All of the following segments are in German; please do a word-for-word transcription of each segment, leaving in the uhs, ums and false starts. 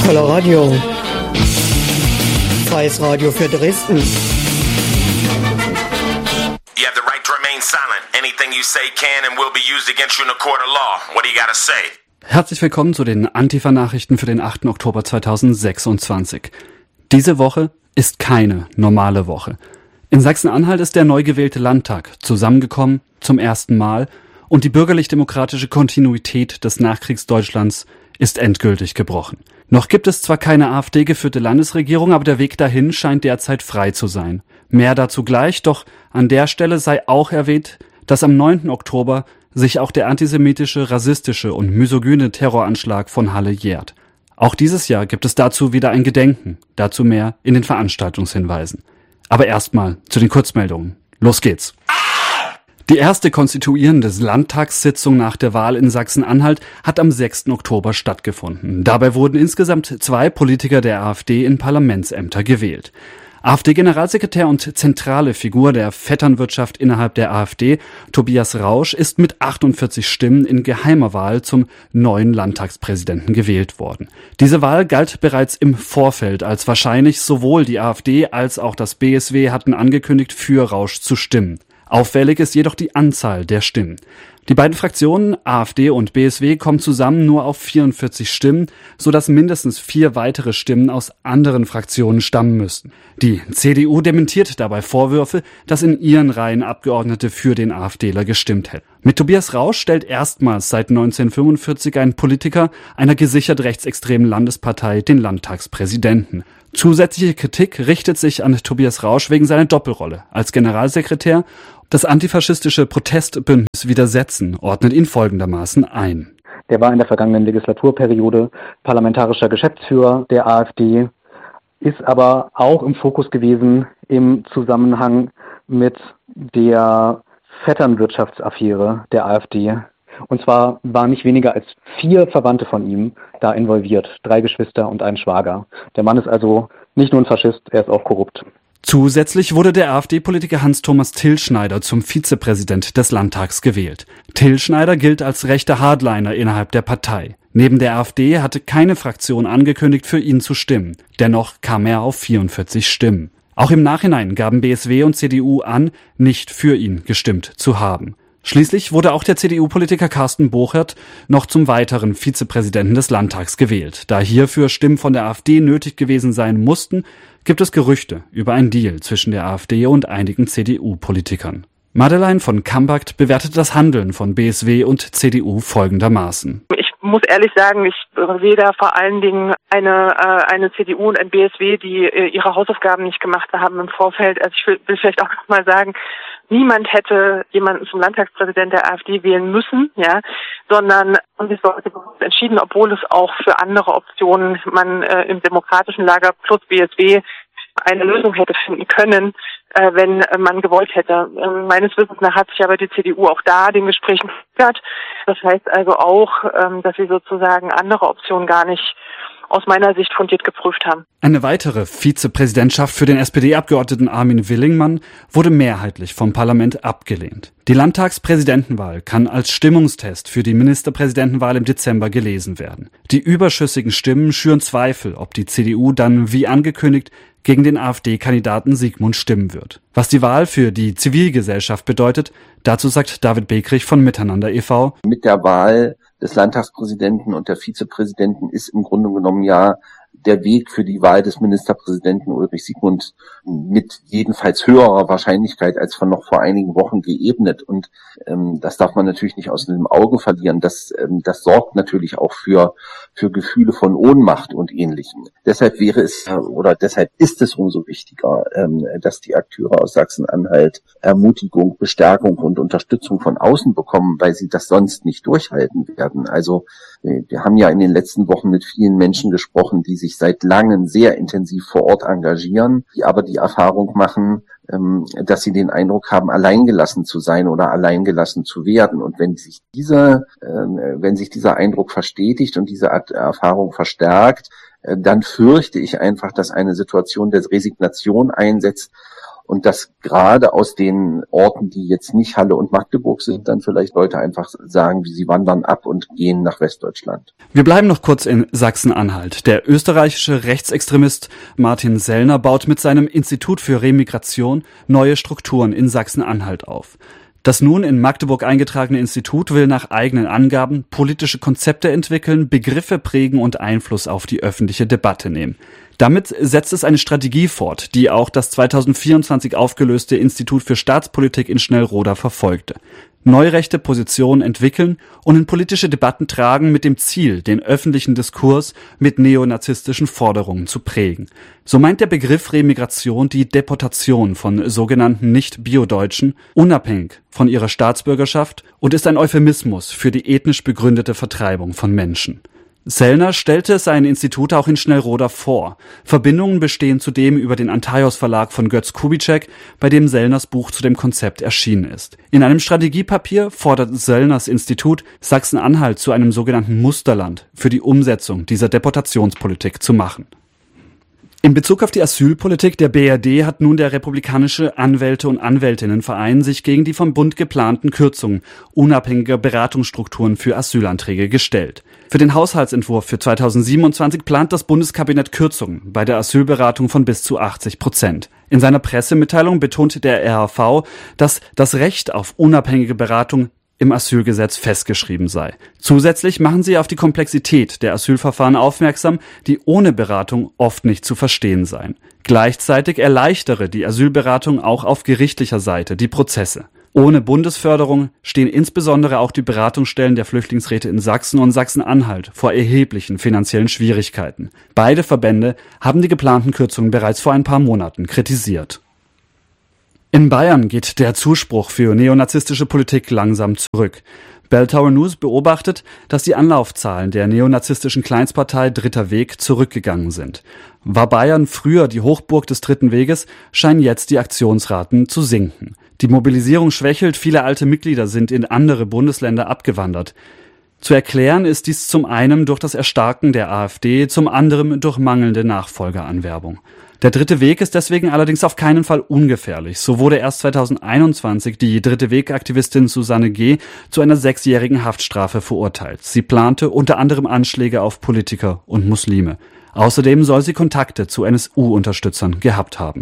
Kölner Radio. Freies Radio für Dresden. You have the right to remain silent. Anything you say can and will be used against you in a court of law. What do you gotta say? Herzlich willkommen zu den Antifa-Nachrichten für den achten Oktober zweitausendsechsundzwanzig. Diese Woche ist keine normale Woche. In Sachsen-Anhalt ist der neu gewählte Landtag zusammengekommen zum ersten Mal und die bürgerlich-demokratische Kontinuität des Nachkriegsdeutschlands ist endgültig gebrochen. Noch gibt es zwar keine AfD-geführte Landesregierung, aber der Weg dahin scheint derzeit frei zu sein. Mehr dazu gleich, doch an der Stelle sei auch erwähnt, dass am neunten Oktober sich auch der antisemitische, rassistische und misogyne Terroranschlag von Halle jährt. Auch dieses Jahr gibt es dazu wieder ein Gedenken, dazu mehr in den Veranstaltungshinweisen. Aber erstmal zu den Kurzmeldungen. Los geht's! Die erste konstituierende Landtagssitzung nach der Wahl in Sachsen-Anhalt hat am sechsten Oktober stattgefunden. Dabei wurden insgesamt zwei Politiker der AfD in Parlamentsämter gewählt. AfD-Generalsekretär und zentrale Figur der Vetternwirtschaft innerhalb der AfD, Tobias Rausch, ist mit achtundvierzig Stimmen in geheimer Wahl zum neuen Landtagspräsidenten gewählt worden. Diese Wahl galt bereits im Vorfeld als wahrscheinlich. Sowohl die AfD als auch das B S W hatten angekündigt, für Rausch zu stimmen. Auffällig ist jedoch die Anzahl der Stimmen. Die beiden Fraktionen AfD und B S W kommen zusammen nur auf vierundvierzig Stimmen, sodass mindestens vier weitere Stimmen aus anderen Fraktionen stammen müssten. Die C D U dementiert dabei Vorwürfe, dass in ihren Reihen Abgeordnete für den AfDler gestimmt hätten. Mit Tobias Rausch stellt erstmals seit neunzehnhundertfünfundvierzig ein Politiker einer gesichert rechtsextremen Landespartei den Landtagspräsidenten. Zusätzliche Kritik richtet sich an Tobias Rausch wegen seiner Doppelrolle. Als Generalsekretär das antifaschistische Protestbündnis Widersetzen ordnet ihn folgendermaßen ein. Der war in der vergangenen Legislaturperiode parlamentarischer Geschäftsführer der AfD, ist aber auch im Fokus gewesen im Zusammenhang mit der Vetternwirtschaftsaffäre der AfD. Und zwar waren nicht weniger als vier Verwandte von ihm da involviert, drei Geschwister und ein Schwager. Der Mann ist also nicht nur ein Faschist, er ist auch korrupt. Zusätzlich wurde der AfD-Politiker Hans-Thomas Tillschneider zum Vizepräsident des Landtags gewählt. Tillschneider gilt als rechter Hardliner innerhalb der Partei. Neben der AfD hatte keine Fraktion angekündigt, für ihn zu stimmen. Dennoch kam er auf vierundvierzig Stimmen. Auch im Nachhinein gaben B S W und C D U an, nicht für ihn gestimmt zu haben. Schließlich wurde auch der C D U-Politiker Carsten Bochert noch zum weiteren Vizepräsidenten des Landtags gewählt. Da hierfür Stimmen von der AfD nötig gewesen sein mussten, gibt es Gerüchte über einen Deal zwischen der AfD und einigen C D U-Politikern. Madeleine von Kambach bewertet das Handeln von B S W und C D U folgendermaßen. Ich muss ehrlich sagen, ich sehe da vor allen Dingen eine äh, eine C D U und ein B S W, die äh, ihre Hausaufgaben nicht gemacht haben im Vorfeld. Also ich will, will vielleicht auch noch mal sagen, niemand hätte jemanden zum Landtagspräsident der AfD wählen müssen, ja, sondern und es wurde entschieden, obwohl es auch für andere Optionen man äh, im demokratischen Lager plus B S W eine Lösung hätte finden können, äh, wenn äh, man gewollt hätte. Ähm, meines Wissens nach hat sich aber die C D U auch da den Gesprächen gehört. Das heißt also auch, ähm, dass sie sozusagen andere Optionen gar nicht aus meiner Sicht fundiert geprüft haben. Eine weitere Vizepräsidentschaft für den S P D-Abgeordneten Armin Willingmann wurde mehrheitlich vom Parlament abgelehnt. Die Landtagspräsidentenwahl kann als Stimmungstest für die Ministerpräsidentenwahl im Dezember gelesen werden. Die überschüssigen Stimmen schüren Zweifel, ob die C D U dann, wie angekündigt, gegen den AfD-Kandidaten Sigmund stimmen wird. Was die Wahl für die Zivilgesellschaft bedeutet, dazu sagt David Bekrich von Miteinander e V Mit der Wahl des Landtagspräsidenten und der Vizepräsidenten ist im Grunde genommen ja der Weg für die Wahl des Ministerpräsidenten Ulrich Sigmund mit jedenfalls höherer Wahrscheinlichkeit als von noch vor einigen Wochen geebnet. Und ähm, das darf man natürlich nicht aus dem Auge verlieren. Das, ähm, das sorgt natürlich auch für, für Gefühle von Ohnmacht und Ähnlichem. Deshalb wäre es, oder deshalb ist es umso wichtiger, ähm, dass die Akteure aus Sachsen-Anhalt Ermutigung, Bestärkung und Unterstützung von außen bekommen, weil sie das sonst nicht durchhalten werden. Also wir haben ja in den letzten Wochen mit vielen Menschen gesprochen, die sich seit langem sehr intensiv vor Ort engagieren, die aber die Erfahrung machen, dass sie den Eindruck haben, alleingelassen zu sein oder alleingelassen zu werden. Und wenn sich diese, wenn sich dieser Eindruck verstetigt und diese Erfahrung verstärkt, dann fürchte ich einfach, dass eine Situation der Resignation einsetzt und dass gerade aus den Orten, die jetzt nicht Halle und Magdeburg sind, dann vielleicht Leute einfach sagen, sie wandern ab und gehen nach Westdeutschland. Wir bleiben noch kurz in Sachsen-Anhalt. Der österreichische Rechtsextremist Martin Sellner baut mit seinem Institut für Remigration neue Strukturen in Sachsen-Anhalt auf. Das nun in Magdeburg eingetragene Institut will nach eigenen Angaben politische Konzepte entwickeln, Begriffe prägen und Einfluss auf die öffentliche Debatte nehmen. Damit setzt es eine Strategie fort, die auch das zweitausendvierundzwanzig aufgelöste Institut für Staatspolitik in Schnellroda verfolgte. Neurechte Positionen entwickeln und in politische Debatten tragen mit dem Ziel, den öffentlichen Diskurs mit neonazistischen Forderungen zu prägen. So meint der Begriff Remigration die Deportation von sogenannten Nicht-Bio-Deutschen, unabhängig von ihrer Staatsbürgerschaft, und ist ein Euphemismus für die ethnisch begründete Vertreibung von Menschen. Sellner stellte sein Institut auch in Schnellroda vor. Verbindungen bestehen zudem über den Antaios Verlag von Götz Kubitschek, bei dem Sellners Buch zu dem Konzept erschienen ist. In einem Strategiepapier fordert Sellners Institut, Sachsen-Anhalt zu einem sogenannten Musterland für die Umsetzung dieser Deportationspolitik zu machen. In Bezug auf die Asylpolitik der B R D hat nun der republikanische Anwälte- und Anwältinnenverein sich gegen die vom Bund geplanten Kürzungen unabhängiger Beratungsstrukturen für Asylanträge gestellt. Für den Haushaltsentwurf für zweitausendsiebenundzwanzig plant das Bundeskabinett Kürzungen bei der Asylberatung von bis zu achtzig Prozent. In seiner Pressemitteilung betont der R A V, dass das Recht auf unabhängige Beratung im Asylgesetz festgeschrieben sei. Zusätzlich machen sie auf die Komplexität der Asylverfahren aufmerksam, die ohne Beratung oft nicht zu verstehen seien. Gleichzeitig erleichtere die Asylberatung auch auf gerichtlicher Seite die Prozesse. Ohne Bundesförderung stehen insbesondere auch die Beratungsstellen der Flüchtlingsräte in Sachsen und Sachsen-Anhalt vor erheblichen finanziellen Schwierigkeiten. Beide Verbände haben die geplanten Kürzungen bereits vor ein paar Monaten kritisiert. In Bayern geht der Zuspruch für neonazistische Politik langsam zurück. Bell Tower News beobachtet, dass die Anlaufzahlen der neonazistischen Kleinstpartei Dritter Weg zurückgegangen sind. War Bayern früher die Hochburg des Dritten Weges, scheinen jetzt die Aktionsraten zu sinken. Die Mobilisierung schwächelt, viele alte Mitglieder sind in andere Bundesländer abgewandert. Zu erklären ist dies zum einen durch das Erstarken der AfD, zum anderen durch mangelnde Nachfolgeranwerbung. Der Dritte Weg ist deswegen allerdings auf keinen Fall ungefährlich. So wurde erst zweitausendeinundzwanzig die Dritte Weg-Aktivistin Susanne G. zu einer sechsjährigen Haftstrafe verurteilt. Sie plante unter anderem Anschläge auf Politiker und Muslime. Außerdem soll sie Kontakte zu N S U-Unterstützern gehabt haben.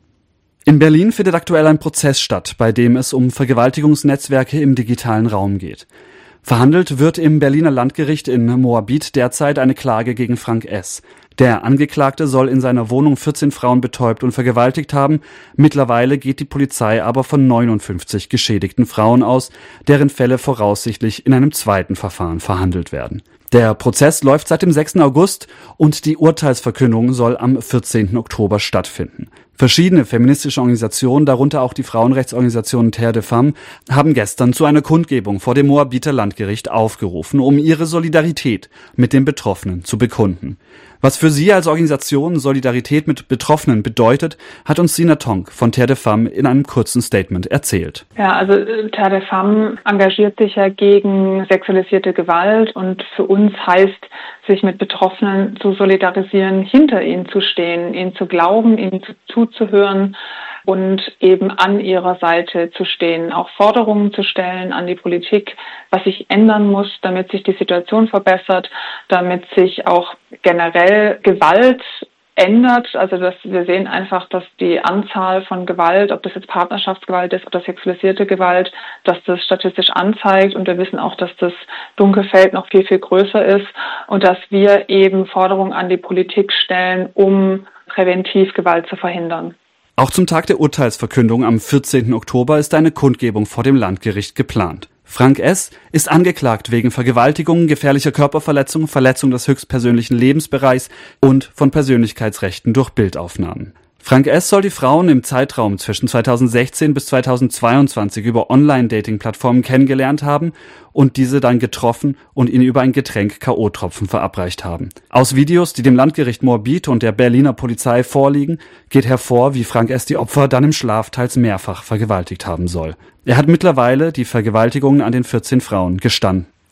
In Berlin findet aktuell ein Prozess statt, bei dem es um Vergewaltigungsnetzwerke im digitalen Raum geht. Verhandelt wird im Berliner Landgericht in Moabit derzeit eine Klage gegen Frank S. Der Angeklagte soll in seiner Wohnung vierzehn Frauen betäubt und vergewaltigt haben. Mittlerweile geht die Polizei aber von neunundfünfzig geschädigten Frauen aus, deren Fälle voraussichtlich in einem zweiten Verfahren verhandelt werden. Der Prozess läuft seit dem sechsten August und die Urteilsverkündung soll am vierzehnten Oktober stattfinden. Verschiedene feministische Organisationen, darunter auch die Frauenrechtsorganisation Terre de Femmes, haben gestern zu einer Kundgebung vor dem Moabiter Landgericht aufgerufen, um ihre Solidarität mit den Betroffenen zu bekunden. Was für sie als Organisation Solidarität mit Betroffenen bedeutet, hat uns Sina Tonk von Terre de Femmes in einem kurzen Statement erzählt. Ja, also Terre de Femmes engagiert sich ja gegen sexualisierte Gewalt und für uns heißt, sich mit Betroffenen zu solidarisieren, hinter ihnen zu stehen, ihnen zu glauben, ihnen zuzuhören und eben an ihrer Seite zu stehen, auch Forderungen zu stellen an die Politik, was sich ändern muss, damit sich die Situation verbessert, damit sich auch generell Gewalt ändert. Also dass wir sehen einfach, dass die Anzahl von Gewalt, ob das jetzt Partnerschaftsgewalt ist oder sexualisierte Gewalt, dass das statistisch anzeigt, und wir wissen auch, dass das Dunkelfeld noch viel, viel größer ist und dass wir eben Forderungen an die Politik stellen, um präventiv Gewalt zu verhindern. Auch zum Tag der Urteilsverkündung am vierzehnten Oktober ist eine Kundgebung vor dem Landgericht geplant. Frank S. ist angeklagt wegen Vergewaltigung, gefährlicher Körperverletzung, Verletzung des höchstpersönlichen Lebensbereichs und von Persönlichkeitsrechten durch Bildaufnahmen. Frank S. soll die Frauen im Zeitraum zwischen zweitausendsechzehn bis zweitausendzweiundzwanzig über Online-Dating-Plattformen kennengelernt haben und diese dann getroffen und ihnen über ein Getränk K O-Tropfen verabreicht haben. Aus Videos, die dem Landgericht Moabit und der Berliner Polizei vorliegen, geht hervor, wie Frank S. die Opfer dann im Schlaf teils mehrfach vergewaltigt haben soll. Er hat mittlerweile die Vergewaltigungen an den vierzehn Frauen gestanden.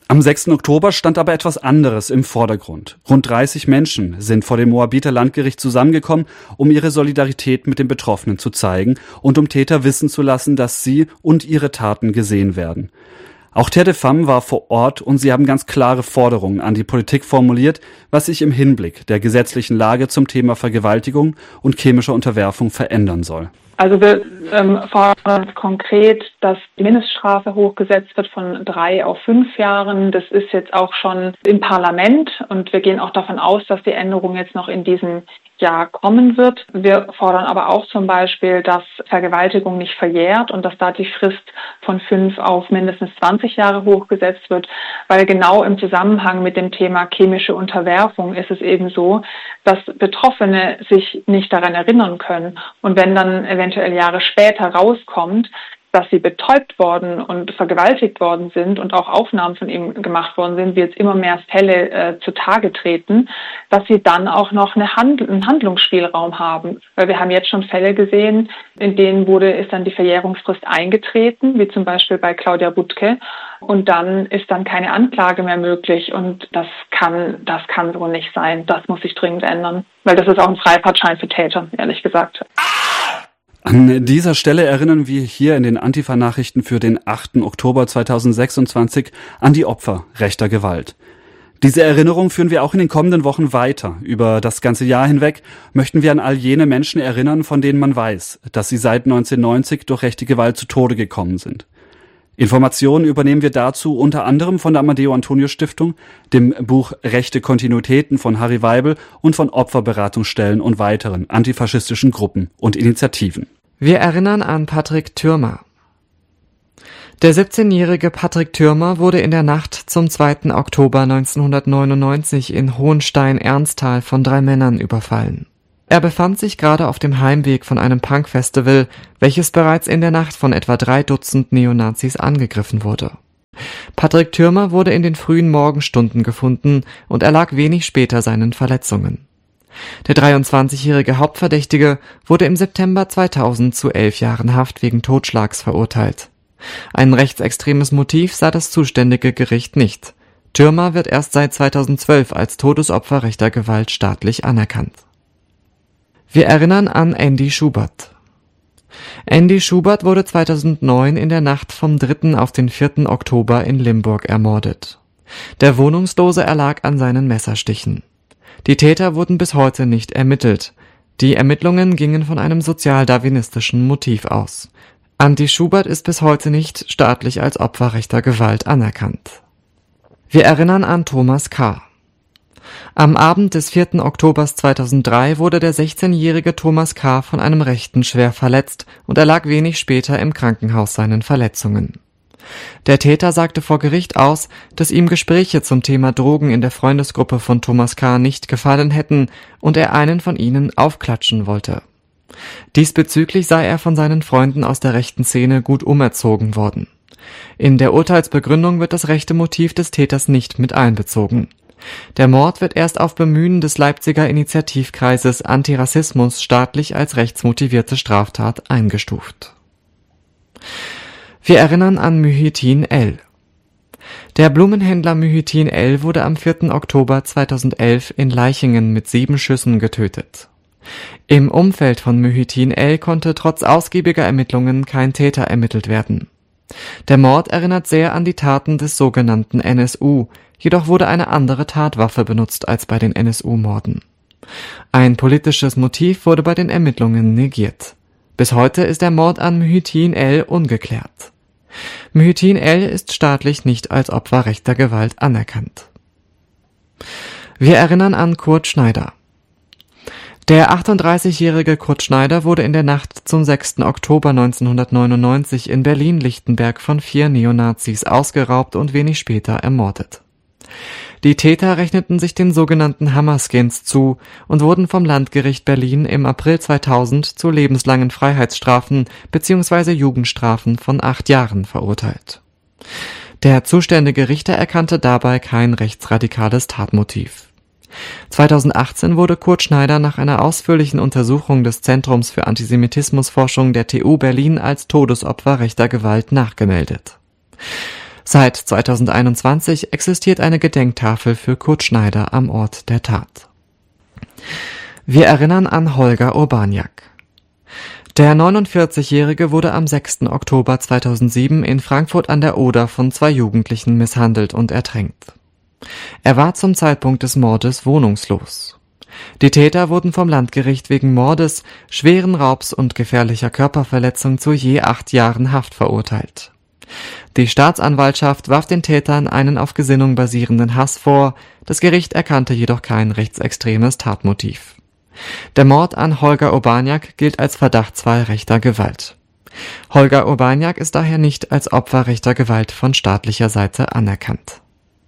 Am sechsten Oktober stand aber etwas anderes im Vordergrund. Rund dreißig Menschen sind vor dem Moabiter Landgericht zusammengekommen, um ihre Solidarität mit den Betroffenen zu zeigen und um Täter wissen zu lassen, dass sie und ihre Taten gesehen werden. Auch Terre des Femmes war vor Ort und sie haben ganz klare Forderungen an die Politik formuliert, was sich im Hinblick der gesetzlichen Lage zum Thema Vergewaltigung und chemischer Unterwerfung verändern soll. Also wir ähm, fordern konkret, dass die Mindeststrafe hochgesetzt wird von drei auf fünf Jahren. Das ist jetzt auch schon im Parlament und wir gehen auch davon aus, dass die Änderung jetzt noch in diesem Jahr kommen wird. Wir fordern aber auch zum Beispiel, dass Vergewaltigung nicht verjährt und dass da die Frist von fünf auf mindestens zwanzig Jahre hochgesetzt wird, weil genau im Zusammenhang mit dem Thema chemische Unterwerfung ist es eben so, dass Betroffene sich nicht daran erinnern können. Und wenn dann eventuell Jahre später rauskommt, dass sie betäubt worden und vergewaltigt worden sind und auch Aufnahmen von ihm gemacht worden sind, wie jetzt immer mehr Fälle äh, zutage treten, dass sie dann auch noch eine Handl- einen Handlungsspielraum haben. Weil wir haben jetzt schon Fälle gesehen, in denen wurde, ist dann die Verjährungsfrist eingetreten, wie zum Beispiel bei Claudia Butke, und dann ist dann keine Anklage mehr möglich und das kann, das kann so nicht sein. Das muss sich dringend ändern, weil das ist auch ein Freifahrtschein für Täter, ehrlich gesagt. An dieser Stelle erinnern wir hier in den Antifa-Nachrichten für den achten Oktober zweitausendsechsundzwanzig an die Opfer rechter Gewalt. Diese Erinnerung führen wir auch in den kommenden Wochen weiter. Über das ganze Jahr hinweg möchten wir an all jene Menschen erinnern, von denen man weiß, dass sie seit neunzehnhundertneunzig durch rechte Gewalt zu Tode gekommen sind. Informationen übernehmen wir dazu unter anderem von der Amadeo Antonio Stiftung, dem Buch Rechte Kontinuitäten von Harry Weibel und von Opferberatungsstellen und weiteren antifaschistischen Gruppen und Initiativen. Wir erinnern an Patrick Thürmer. Der siebzehnjährige Patrick Thürmer wurde in der Nacht zum zweiten Oktober neunzehnhundertneunundneunzig in Hohenstein-Ernsthal von drei Männern überfallen. Er befand sich gerade auf dem Heimweg von einem Punk-Festival, welches bereits in der Nacht von etwa drei Dutzend Neonazis angegriffen wurde. Patrick Thürmer wurde in den frühen Morgenstunden gefunden und erlag wenig später seinen Verletzungen. Der dreiundzwanzigjährige Hauptverdächtige wurde im September zweitausend zu elf Jahren Haft wegen Totschlags verurteilt. Ein rechtsextremes Motiv sah das zuständige Gericht nicht. Thürmer wird erst seit zweitausendzwölf als Todesopfer rechter Gewalt staatlich anerkannt. Wir erinnern an Andy Schubert. Andy Schubert wurde zweitausendneun in der Nacht vom dritten auf den vierten Oktober in Limburg ermordet. Der Wohnungslose erlag an seinen Messerstichen. Die Täter wurden bis heute nicht ermittelt. Die Ermittlungen gingen von einem sozialdarwinistischen Motiv aus. Andy Schubert ist bis heute nicht staatlich als Opfer rechter Gewalt anerkannt. Wir erinnern an Thomas K. Am Abend des vierten Oktobers zweitausenddrei wurde der sechzehnjährige Thomas K. von einem Rechten schwer verletzt und erlag wenig später im Krankenhaus seinen Verletzungen. Der Täter sagte vor Gericht aus, dass ihm Gespräche zum Thema Drogen in der Freundesgruppe von Thomas K. nicht gefallen hätten und er einen von ihnen aufklatschen wollte. Diesbezüglich sei er von seinen Freunden aus der rechten Szene gut umerzogen worden. In der Urteilsbegründung wird das rechte Motiv des Täters nicht mit einbezogen. Der Mord wird erst auf Bemühen des Leipziger Initiativkreises Antirassismus staatlich als rechtsmotivierte Straftat eingestuft. Wir erinnern an Muhyiddin L. Der Blumenhändler Muhyiddin L. wurde am vierten Oktober zweitausendelf in Leichingen mit sieben Schüssen getötet. Im Umfeld von Muhyiddin L. konnte trotz ausgiebiger Ermittlungen kein Täter ermittelt werden. Der Mord erinnert sehr an die Taten des sogenannten N S U, jedoch wurde eine andere Tatwaffe benutzt als bei den N S U-Morden. Ein politisches Motiv wurde bei den Ermittlungen negiert. Bis heute ist der Mord an Muhyiddin L. ungeklärt. Muhyiddin L. ist staatlich nicht als Opfer rechter Gewalt anerkannt. Wir erinnern an Kurt Schneider. Der achtunddreißigjährige Kurt Schneider wurde in der Nacht zum sechsten Oktober neunzehnhundertneunundneunzig in Berlin-Lichtenberg von vier Neonazis ausgeraubt und wenig später ermordet. Die Täter rechneten sich den sogenannten Hammerskins zu und wurden vom Landgericht Berlin im April zweitausend zu lebenslangen Freiheitsstrafen bzw. Jugendstrafen von acht Jahren verurteilt. Der zuständige Richter erkannte dabei kein rechtsradikales Tatmotiv. zweitausendachtzehn wurde Kurt Schneider nach einer ausführlichen Untersuchung des Zentrums für Antisemitismusforschung der T U Berlin als Todesopfer rechter Gewalt nachgemeldet. Seit zweitausendeinundzwanzig existiert eine Gedenktafel für Kurt Schneider am Ort der Tat. Wir erinnern an Holger Urbaniak. Der neunundvierzigjährige wurde am sechsten Oktober zweitausendsieben in Frankfurt an der Oder von zwei Jugendlichen misshandelt und ertränkt. Er war zum Zeitpunkt des Mordes wohnungslos. Die Täter wurden vom Landgericht wegen Mordes, schweren Raubs und gefährlicher Körperverletzung zu je acht Jahren Haft verurteilt. Die Staatsanwaltschaft warf den Tätern einen auf Gesinnung basierenden Hass vor, das Gericht erkannte jedoch kein rechtsextremes Tatmotiv. Der Mord an Holger Urbaniak gilt als Verdachtsfall rechter Gewalt. Holger Urbaniak ist daher nicht als Opfer rechter Gewalt von staatlicher Seite anerkannt.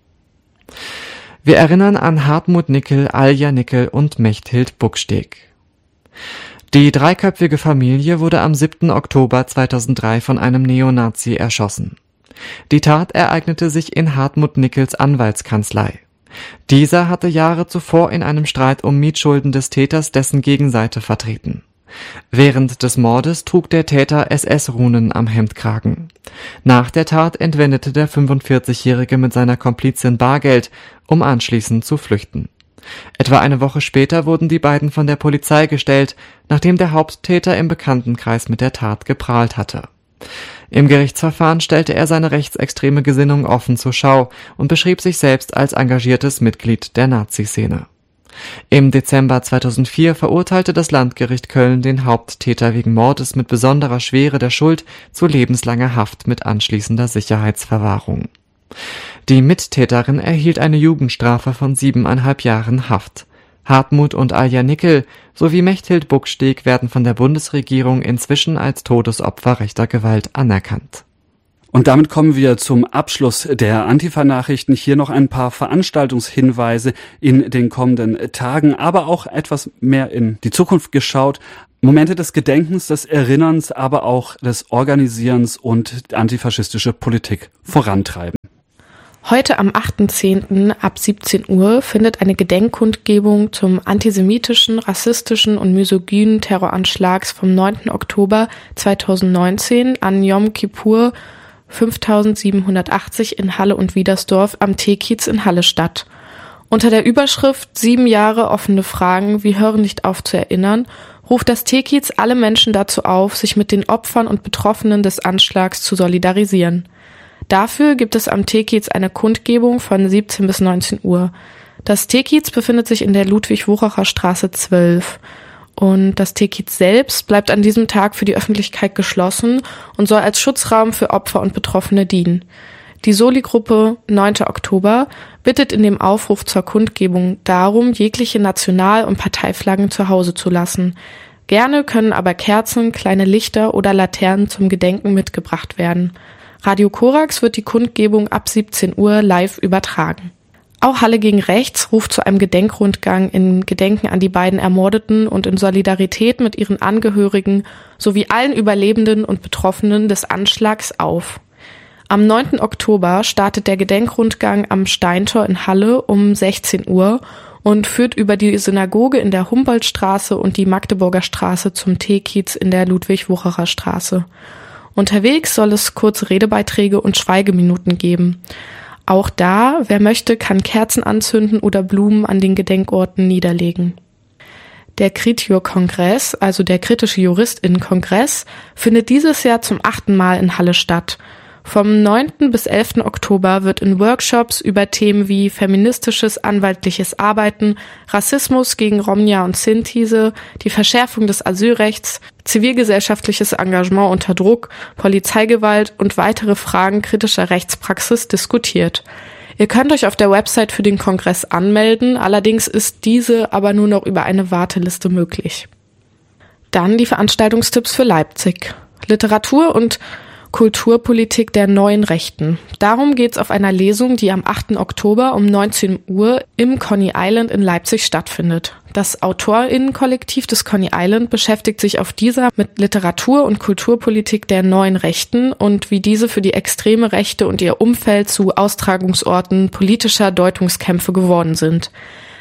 Wir erinnern an Hartmut Nickel, Alja Nickel und Mechthild Bucksteg. Die dreiköpfige Familie wurde am siebten Oktober zweitausenddrei von einem Neonazi erschossen. Die Tat ereignete sich in Hartmut Nickels Anwaltskanzlei. Dieser hatte Jahre zuvor in einem Streit um Mietschulden des Täters dessen Gegenseite vertreten. Während des Mordes trug der Täter S S-Runen am Hemdkragen. Nach der Tat entwendete der fünfundvierzigjährige mit seiner Komplizin Bargeld, um anschließend zu flüchten. Etwa eine Woche später wurden die beiden von der Polizei gestellt, nachdem der Haupttäter im Bekanntenkreis mit der Tat geprahlt hatte. Im Gerichtsverfahren stellte er seine rechtsextreme Gesinnung offen zur Schau und beschrieb sich selbst als engagiertes Mitglied der Nazi-Szene. Im Dezember zweitausendvier verurteilte das Landgericht Köln den Haupttäter wegen Mordes mit besonderer Schwere der Schuld zu lebenslanger Haft mit anschließender Sicherheitsverwahrung. Die Mittäterin erhielt eine Jugendstrafe von siebeneinhalb Jahren Haft. Hartmut und Alja Nickel sowie Mechthild Bucksteg werden von der Bundesregierung inzwischen als Todesopfer rechter Gewalt anerkannt. Und damit kommen wir zum Abschluss der Antifa-Nachrichten. Hier noch ein paar Veranstaltungshinweise in den kommenden Tagen, aber auch etwas mehr in die Zukunft geschaut. Momente des Gedenkens, des Erinnerns, aber auch des Organisierens und antifaschistische Politik vorantreiben. Heute am achten zehnten ab siebzehn Uhr findet eine Gedenkkundgebung zum antisemitischen, rassistischen und misogynen Terroranschlags vom neunten Oktober zweitausendneunzehn an Yom Kippur fünftausendsiebenhundertachtzig in Halle und Wiedersdorf am Teekiez in Halle statt. Unter der Überschrift Sieben Jahre offene Fragen, wir hören nicht auf zu erinnern, ruft das Teekiez alle Menschen dazu auf, sich mit den Opfern und Betroffenen des Anschlags zu solidarisieren. Dafür gibt es am Teekiez eine Kundgebung von siebzehn bis neunzehn Uhr. Das Teekiez befindet sich in der Ludwig-Wucherer Straße zwölf. Und das Teekiez selbst bleibt an diesem Tag für die Öffentlichkeit geschlossen und soll als Schutzraum für Opfer und Betroffene dienen. Die Soli-Gruppe neunter Oktober bittet in dem Aufruf zur Kundgebung darum, jegliche National- und Parteiflaggen zu Hause zu lassen. Gerne können aber Kerzen, kleine Lichter oder Laternen zum Gedenken mitgebracht werden. Radio Korax wird die Kundgebung ab siebzehn Uhr live übertragen. Auch Halle gegen Rechts ruft zu einem Gedenkrundgang in Gedenken an die beiden Ermordeten und in Solidarität mit ihren Angehörigen sowie allen Überlebenden und Betroffenen des Anschlags auf. Am neunten Oktober startet der Gedenkrundgang am Steintor in Halle um sechzehn Uhr und führt über die Synagoge in der Humboldtstraße und die Magdeburger Straße zum Teekiez in der Ludwig-Wucherer Straße. Unterwegs soll es kurze Redebeiträge und Schweigeminuten geben. Auch da, wer möchte, kann Kerzen anzünden oder Blumen an den Gedenkorten niederlegen. Der Kritjur-Kongress, also der kritische JuristInnen-Kongress, findet dieses Jahr zum achten Mal in Halle statt. Vom neunten bis elften Oktober wird in Workshops über Themen wie feministisches anwaltliches Arbeiten, Rassismus gegen Romja und Sintise, die Verschärfung des Asylrechts, zivilgesellschaftliches Engagement unter Druck, Polizeigewalt und weitere Fragen kritischer Rechtspraxis diskutiert. Ihr könnt euch auf der Website für den Kongress anmelden, allerdings ist diese aber nur noch über eine Warteliste möglich. Dann die Veranstaltungstipps für Leipzig. Literatur und Kulturpolitik der neuen Rechten. Darum geht's auf einer Lesung, die am achten Oktober um neunzehn Uhr im Coney Island in Leipzig stattfindet. Das AutorInnenkollektiv des Coney Island beschäftigt sich auf dieser mit Literatur und Kulturpolitik der neuen Rechten und wie diese für die extreme Rechte und ihr Umfeld zu Austragungsorten politischer Deutungskämpfe geworden sind.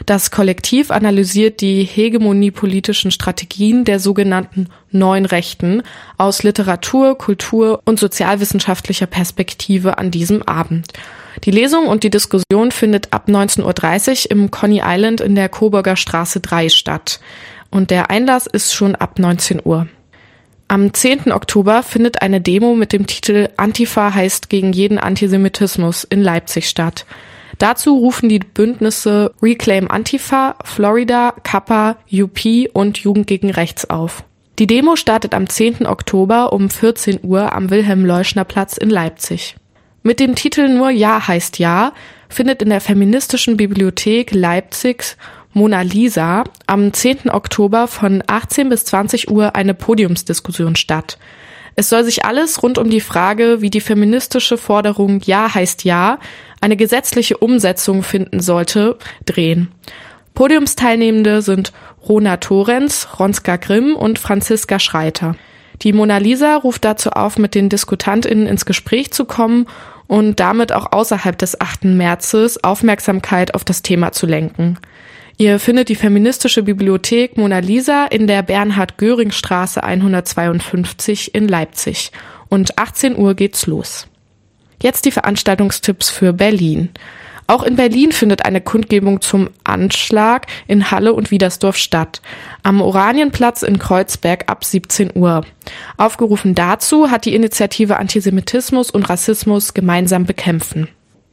Das Kollektiv analysiert die hegemoniepolitischen Strategien der sogenannten Neuen Rechten aus Literatur, Kultur und sozialwissenschaftlicher Perspektive an diesem Abend. Die Lesung und die Diskussion findet ab neunzehn Uhr dreißig im Coney Island in der Coburger Straße drei statt. Und der Einlass ist schon ab neunzehn Uhr. Am zehnten Oktober findet eine Demo mit dem Titel Antifa heißt gegen jeden Antisemitismus in Leipzig statt. Dazu rufen die Bündnisse Reclaim Antifa, Florida, Kappa, U P und Jugend gegen Rechts auf. Die Demo startet am zehnten Oktober um vierzehn Uhr am Wilhelm-Leuschner-Platz in Leipzig. Mit dem Titel Nur Ja heißt Ja findet in der Feministischen Bibliothek Leipzigs Mona Lisa am zehnten Oktober von achtzehn bis zwanzig Uhr eine Podiumsdiskussion statt. Es soll sich alles rund um die Frage, wie die feministische Forderung Ja heißt Ja eine gesetzliche Umsetzung finden sollte, drehen. Podiumsteilnehmende sind Rona Torenz, Ronska Grimm und Franziska Schreiter. Die Mona Lisa ruft dazu auf, mit den DiskutantInnen ins Gespräch zu kommen und damit auch außerhalb des achten Märzes Aufmerksamkeit auf das Thema zu lenken. Ihr findet die Feministische Bibliothek Mona Lisa in der Bernhard-Göring-Straße hundertzweiundfünfzig in Leipzig. Und achtzehn Uhr geht's los. Jetzt die Veranstaltungstipps für Berlin. Auch in Berlin findet eine Kundgebung zum Anschlag in Halle und Wiedersdorf statt. Am Oranienplatz in Kreuzberg ab siebzehn Uhr. Aufgerufen dazu hat die Initiative Antisemitismus und Rassismus gemeinsam bekämpfen.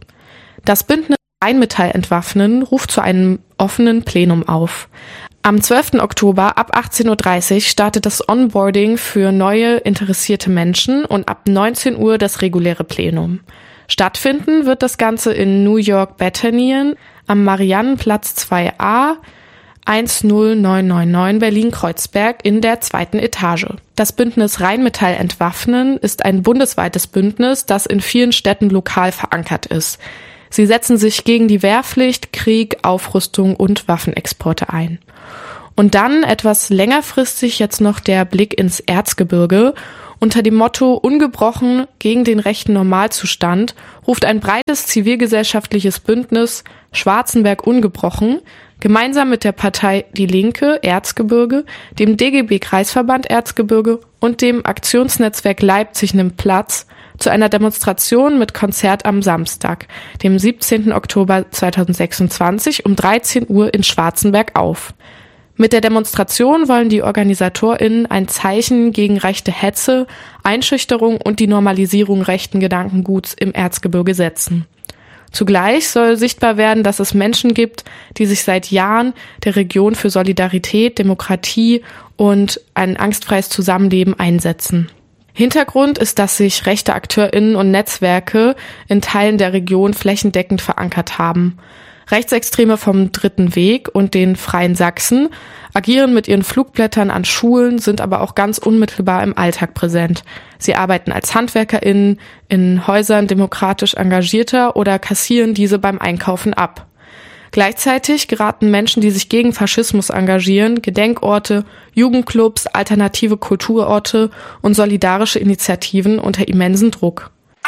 Das Bündnis Rheinmetall entwaffnen ruft zu einem offenen Plenum auf. Am zwölften Oktober ab achtzehn Uhr dreißig startet das Onboarding für neue interessierte Menschen und ab neunzehn Uhr das reguläre Plenum. Stattfinden wird das Ganze in New York Bethanien am Mariannenplatz zwei a eins null neun neun neun Berlin-Kreuzberg in der zweiten Etage. Das Bündnis Rheinmetall entwaffnen ist ein bundesweites Bündnis, das in vielen Städten lokal verankert ist. Sie setzen sich gegen die Wehrpflicht, Krieg, Aufrüstung und Waffenexporte ein. Und dann etwas längerfristig jetzt noch der Blick ins Erzgebirge. Unter dem Motto Ungebrochen gegen den rechten Normalzustand ruft ein breites zivilgesellschaftliches Bündnis Schwarzenberg ungebrochen gemeinsam mit der Partei Die Linke Erzgebirge, dem D G B-Kreisverband Erzgebirge und dem Aktionsnetzwerk Leipzig nimmt Platz zu einer Demonstration mit Konzert am Samstag, dem siebzehnten Oktober zweitausendsechsundzwanzig um dreizehn Uhr in Schwarzenberg auf. Mit der Demonstration wollen die OrganisatorInnen ein Zeichen gegen rechte Hetze, Einschüchterung und die Normalisierung rechten Gedankenguts im Erzgebirge setzen. Zugleich soll sichtbar werden, dass es Menschen gibt, die sich seit Jahren der Region für Solidarität, Demokratie und ein angstfreies Zusammenleben einsetzen. Hintergrund ist, dass sich rechte AkteurInnen und Netzwerke in Teilen der Region flächendeckend verankert haben. Rechtsextreme vom Dritten Weg und den Freien Sachsen agieren mit ihren Flugblättern an Schulen, sind aber auch ganz unmittelbar im Alltag präsent. Sie arbeiten als HandwerkerInnen in Häusern demokratisch Engagierter oder kassieren diese beim Einkaufen ab. Gleichzeitig geraten Menschen, die sich gegen Faschismus engagieren, Gedenkorte, Jugendclubs, alternative Kulturorte und solidarische Initiativen unter immensen Druck.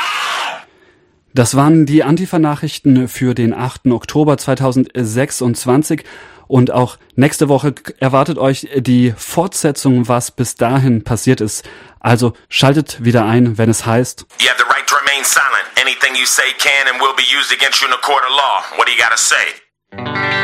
Das waren die Antifa-Nachrichten für den achten Oktober zweitausendsechsundzwanzig. Und auch nächste Woche erwartet euch die Fortsetzung, was bis dahin passiert ist. Also schaltet wieder ein, wenn es heißt: You have the right to remain silent. Anything you say can and will be used against you in a court of law. What do you gotta say?